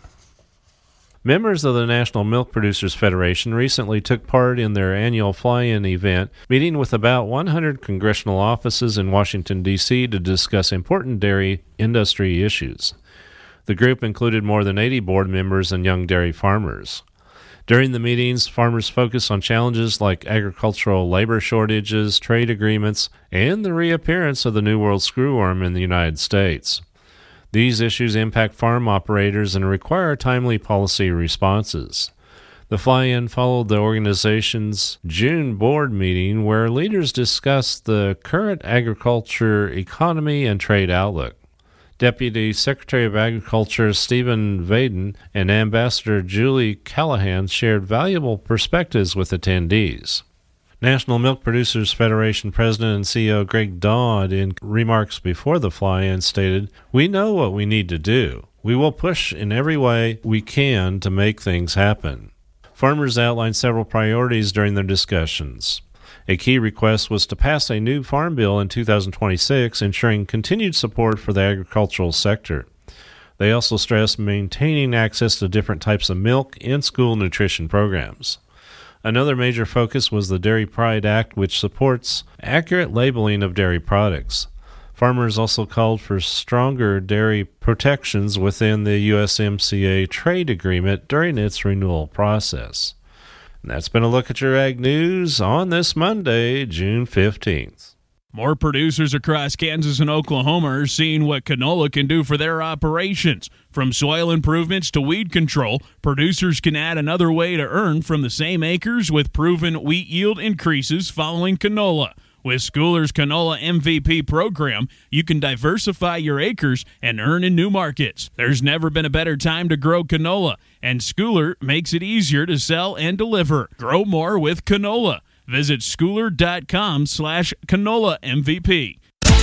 S2: Members of the National Milk Producers Federation recently took part in their annual fly-in event, meeting with about one hundred congressional offices in Washington, D C to discuss important dairy industry issues. The group included more than eighty board members and young dairy farmers. During the meetings, farmers focused on challenges like agricultural labor shortages, trade agreements, and the reappearance of the New World screwworm in the United States. These issues impact farm operators and require timely policy responses. The fly-in followed the organization's June board meeting, where leaders discussed the current agriculture economy and trade outlook. Deputy Secretary of Agriculture Stephen Vaden and Ambassador Julie Callahan shared valuable perspectives with attendees. National Milk Producers Federation President and C E O Greg Dodd, in remarks before the fly-in, stated, "We know what we need to do. We will push in every way we can to make things happen." Farmers outlined several priorities during their discussions. A key request was to pass a new farm bill in two thousand twenty-six, ensuring continued support for the agricultural sector. They also stressed maintaining access to different types of milk and school nutrition programs. Another major focus was the Dairy Pride Act, which supports accurate labeling of dairy products. Farmers also called for stronger dairy protections within the U S M C A trade agreement during its renewal process. And that's been a look at your Ag News on this Monday, June fifteenth.
S7: More producers across Kansas and Oklahoma are seeing what canola can do for their operations. From soil improvements to weed control, producers can add another way to earn from the same acres with proven wheat yield increases following canola. With Schooler's Canola M V P program, you can diversify your acres and earn in new markets. There's never been a better time to grow canola, and Schooler makes it easier to sell and deliver. Grow more with canola. Visit schooler.com slash canola MVP.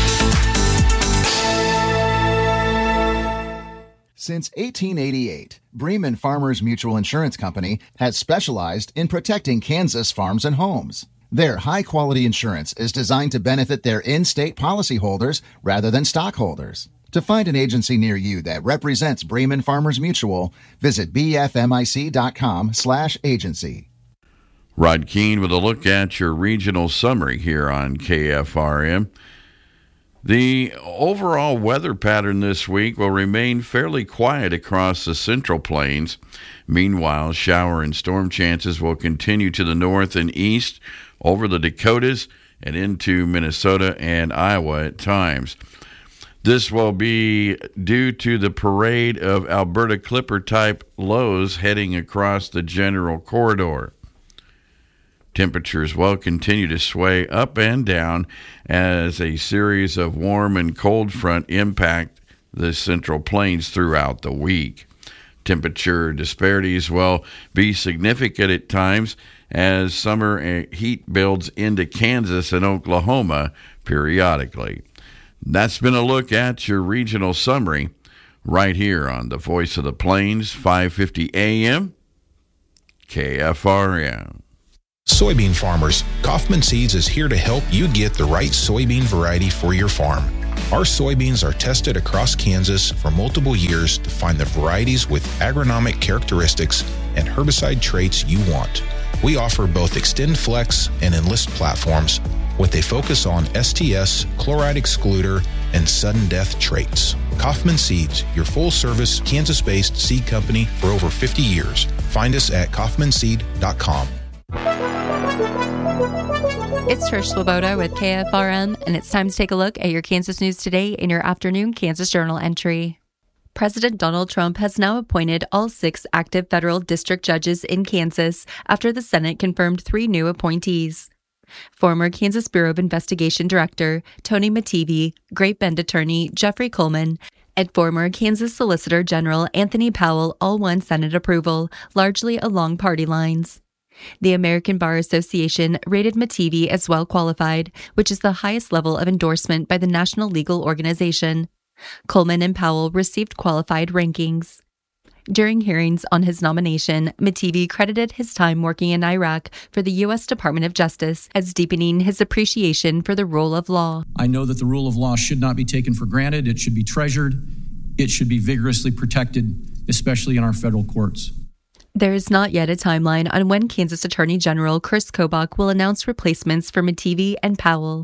S8: Since eighteen eighty-eight, Bremen Farmers Mutual Insurance Company has specialized in protecting Kansas farms and homes. Their high-quality insurance is designed to benefit their in-state policyholders rather than stockholders. To find an agency near you that represents Bremen Farmers Mutual, visit bfmic.com slash agency.
S1: Rod Keene with a look at your regional summary here on K F R M. The overall weather pattern this week will remain fairly quiet across the Central Plains. Meanwhile, shower and storm chances will continue to the north and east, over the Dakotas, and into Minnesota and Iowa at times. This will be due to the parade of Alberta Clipper-type lows heading across the general corridor. Temperatures will continue to sway up and down as a series of warm and cold front impact the Central Plains throughout the week. Temperature disparities will be significant at times as summer heat builds into Kansas and Oklahoma periodically. That's been a look at your regional summary right here on the Voice of the Plains, five fifty A M, K F R M.
S3: Soybean farmers, Kaufman Seeds is here to help you get the right soybean variety for your farm. Our soybeans are tested across Kansas for multiple years to find the varieties with agronomic characteristics and herbicide traits you want. We offer both Extend Flex and Enlist platforms with a focus on S T S, chloride excluder, and sudden death traits. Kaufman Seeds, your full-service Kansas-based seed company for over fifty years. Find us at kaufman seed dot com.
S9: It's Trish Swoboda with K F R M, and it's time to take a look at your Kansas news today in your afternoon Kansas Journal entry. President Donald Trump has now appointed all six active federal district judges in Kansas after the Senate confirmed three new appointees. Former Kansas Bureau of Investigation Director Tony Mattivi, Great Bend attorney Jeffrey Coleman, and former Kansas Solicitor General Anthony Powell all won Senate approval, largely along party lines. The American Bar Association rated Mattivi as well qualified, which is the highest level of endorsement by the National Legal Organization. Coleman and Powell received qualified rankings. During hearings on his nomination, Mattivi credited his time working in Iraq for the U S Department of Justice as deepening his appreciation for the rule of law.
S10: I know that the rule of law should not be taken for granted. It should be treasured. It should be vigorously protected, especially in our federal courts.
S9: There is not yet a timeline on when Kansas Attorney General Chris Kobach will announce replacements for Mattivi and Powell.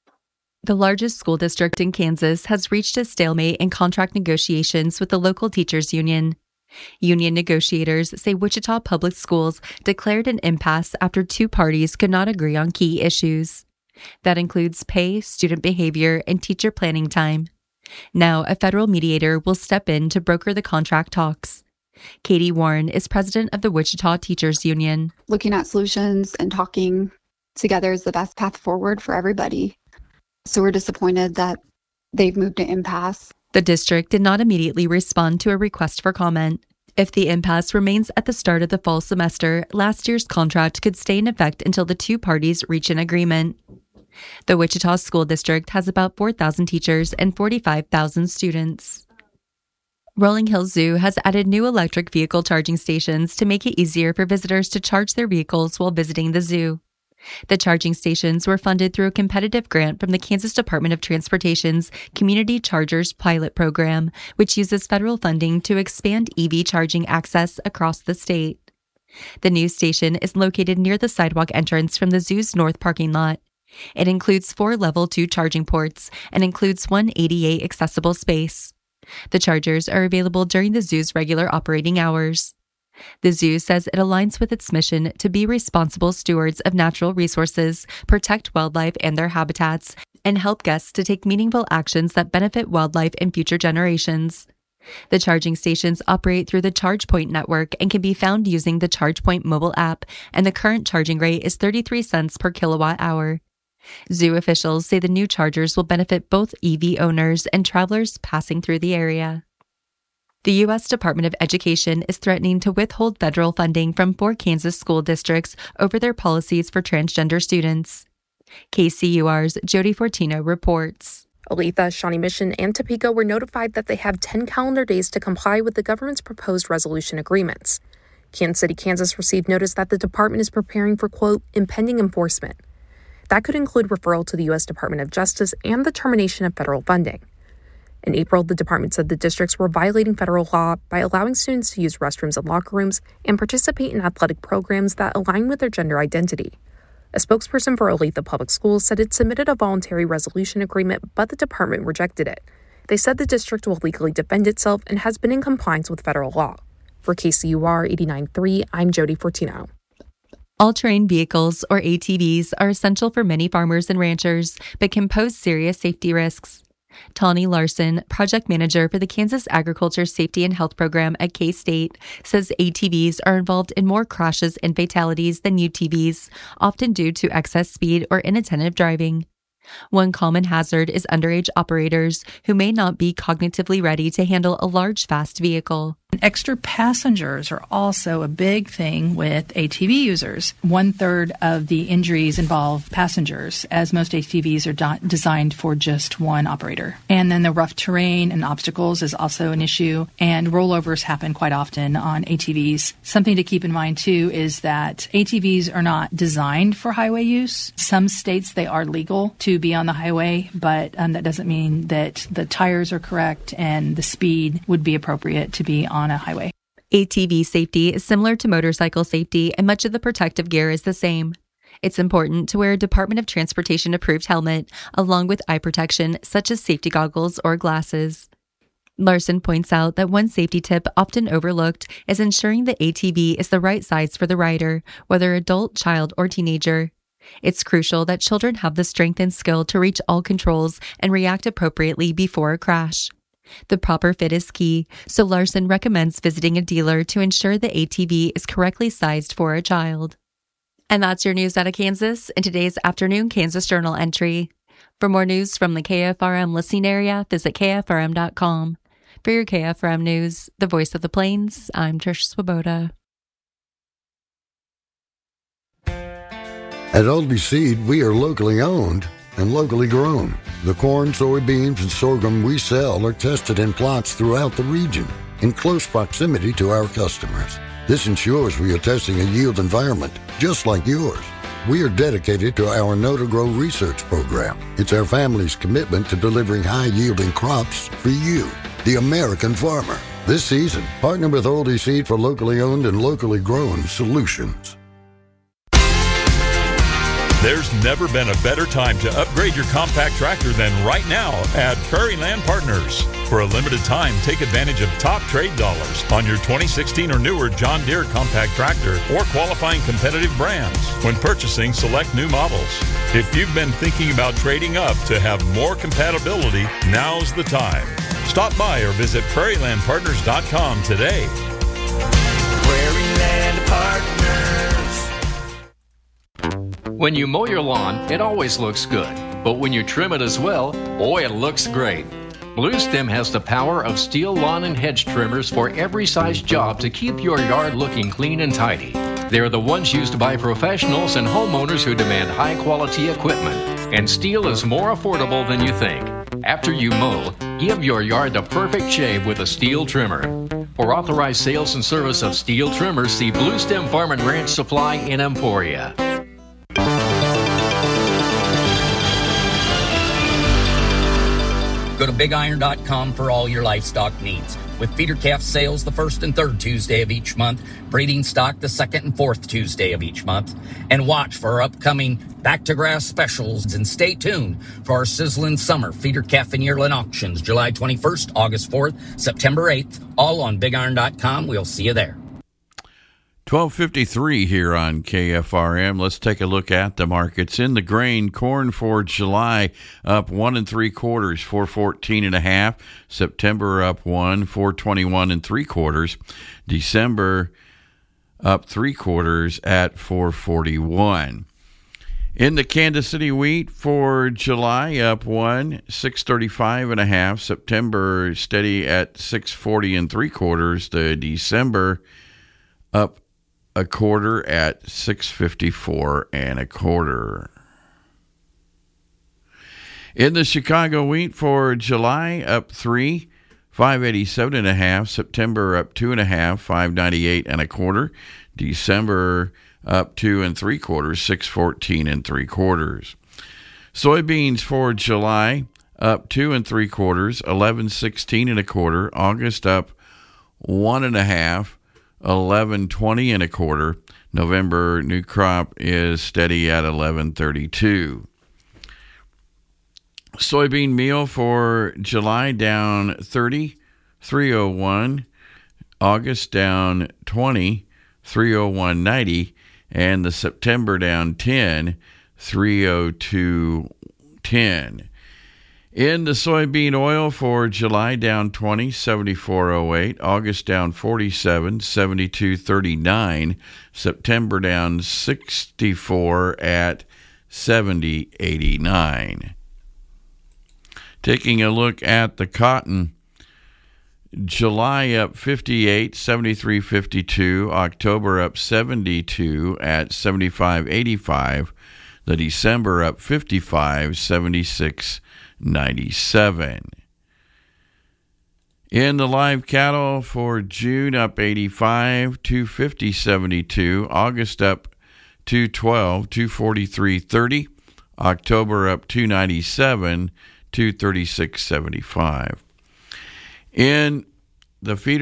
S9: The largest school district in Kansas has reached a stalemate in contract negotiations with the local teachers union. Union negotiators say Wichita Public Schools declared an impasse after two parties could not agree on key issues. That includes pay, student behavior, and teacher planning time. Now, a federal mediator will step in to broker the contract talks. Katie Warren is president of the Wichita Teachers Union.
S12: Looking at solutions and talking together is the best path forward for everybody. So we're disappointed that they've moved to impasse.
S9: The district did not immediately respond to a request for comment. If the impasse remains at the start of the fall semester, last year's contract could stay in effect until the two parties reach an agreement. The Wichita School District has about four thousand teachers and forty-five thousand students. Rolling Hills Zoo has added new electric vehicle charging stations to make it easier for visitors to charge their vehicles while visiting the zoo. The charging stations were funded through a competitive grant from the Kansas Department of Transportation's Community Chargers Pilot Program, which uses federal funding to expand E V charging access across the state. The new station is located near the sidewalk entrance from the zoo's north parking lot. It includes four level two charging ports and includes one A D A accessible space. The chargers are available during the zoo's regular operating hours. The zoo says it aligns with its mission to be responsible stewards of natural resources, protect wildlife and their habitats, and help guests to take meaningful actions that benefit wildlife and future generations. The charging stations operate through the ChargePoint network and can be found using the ChargePoint mobile app, and the current charging rate is thirty-three cents per kilowatt hour. Zoo officials say the new chargers will benefit both E V owners and travelers passing through the area. The U S Department of Education is threatening to withhold federal funding from four Kansas school districts over their policies for transgender students. K C U R's Jody Fortino reports.
S25: Olathe, Shawnee Mission, and Topeka were notified that they have ten calendar days to comply with the government's proposed resolution agreements. Kansas City, Kansas received notice that the department is preparing for, quote, impending enforcement. That could include referral to the U S Department of Justice and the termination of federal funding. In April, the department said the districts were violating federal law by allowing students to use restrooms and locker rooms and participate in athletic programs that align with their gender identity. A spokesperson for Olathe Public Schools said it submitted a voluntary resolution agreement, but the department rejected it. They said the district will legally defend itself and has been in compliance with federal law. For K C U R eighty-nine point three, I'm Jody Fortino.
S9: All-terrain vehicles, or A T Vs, are essential for many farmers and ranchers, but can pose serious safety risks. Tawny Larson, project manager for the Kansas Agriculture Safety and Health Program at K-State, says A T Vs are involved in more crashes and fatalities than U T Vs, often due to excess speed or inattentive driving. One common hazard is underage operators who may not be cognitively ready to handle a large, fast vehicle.
S13: Extra passengers are also a big thing with A T V users. One third of the injuries involve passengers, as most A T Vs are do- designed for just one operator. And then the rough terrain and obstacles is also an issue, and rollovers happen quite often on A T Vs. Something to keep in mind, too, is that A T Vs are not designed for highway use. Some states they are legal to be on the highway, but um, that doesn't mean that the tires are correct and the speed would be appropriate to be on a highway.
S9: A T V safety is similar to motorcycle safety, and much of the protective gear is the same. It's important to wear a Department of Transportation approved helmet, along with eye protection such as safety goggles or glasses. Larson points out that one safety tip often overlooked is ensuring the A T V is the right size for the rider, whether adult, child, or teenager. It's crucial that children have the strength and skill to reach all controls and react appropriately before a crash. The proper fit is key, so Larson recommends visiting a dealer to ensure the A T V is correctly sized for a child. And that's your news out of Kansas in today's afternoon Kansas Journal entry. For more news from the K F R M listening area, visit K F R M dot com. For your K F R M News, the voice of the Plains, I'm Trish Swoboda.
S14: At Oldie Seed, we are locally owned and locally grown. The corn, soybeans, and sorghum we sell are tested in plots throughout the region in close proximity to our customers. This ensures we are testing a yield environment just like yours. We are dedicated to our Know to Grow research program. It's our family's commitment to delivering high-yielding crops for you, the American farmer. This season, partner with Oldie Seed for locally owned and locally grown solutions.
S18: There's never been a better time to upgrade your compact tractor than right now at Prairie Land Partners. For a limited time, take advantage of top trade dollars on your twenty sixteen or newer John Deere compact tractor or qualifying competitive brands when purchasing select new models. If you've been thinking about trading up to have more compatibility, now's the time. Stop by or visit prairie land partners dot com today.
S15: Prairie Land Partners.
S16: When you mow your lawn, it always looks good. But when you trim it as well, boy, it looks great. Blue Stem has the power of steel lawn and hedge trimmers for every size job to keep your yard looking clean and tidy. They're the ones used by professionals and homeowners who demand high-quality equipment. And steel is more affordable than you think. After you mow, give your yard the perfect shave with a steel trimmer. For authorized sales and service of steel trimmers, see Blue Stem Farm and Ranch Supply in Emporia.
S17: Go to big iron dot com for all your livestock needs. With feeder calf sales the first and third Tuesday of each month, breeding stock the second and fourth Tuesday of each month, and watch for our upcoming back to grass specials, and stay tuned for our sizzling summer feeder calf and yearling auctions July twenty-first, August fourth, September eighth, all on big iron dot com. We'll see you there.
S1: twelve fifty-three here on K F R M. Let's take a look at the markets. In the grain, corn for July up one and three quarters, four fourteen and a half. September up one, four twenty-one and three quarters. December up three quarters at four forty-one. In the Kansas City wheat for July up one, six thirty-five and a half. September steady at six forty and three quarters. The December up a quarter at six fifty-four and a quarter. In the Chicago wheat for July, up three, five eighty-seven and a half. September up two and a half, five ninety-eight and a quarter. December up two and three quarters, six fourteen and three quarters. Soybeans for July, up two and three quarters, eleven sixteen and a quarter. August up one and a half, eleven twenty and a quarter. November new crop is steady at eleven thirty-two. Soybean meal for July down thirty, three oh one. August down twenty, three oh one ninety, and the September down ten, three oh two ten. In the soybean oil for July down twenty, seventy-four oh eight. August down forty-seven, seventy-two thirty-nine. September down sixty-four at seventy eighty-nine. Taking a look at the cotton, July up fifty-eight, seventy-three fifty-two. October up seventy-two at seventy-five eighty-five. The December up fifty-five, seventy-six ninety-seven. In the live cattle for June up eighty-five, two fifty seventy-two. August up two twelve, two forty-three thirty. October up two ninety-seven, two thirty-six seventy-five. In the feeder